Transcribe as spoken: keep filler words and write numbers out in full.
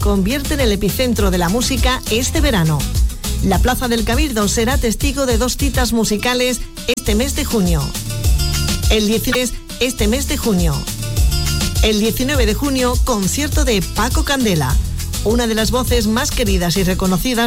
convierte en el epicentro de la música este verano. La Plaza del Cabildo será testigo de dos citas musicales este mes de junio. El diecinueve, este mes de junio. El diecinueve de junio, concierto de Paco Candela, una de las voces más queridas y reconocidas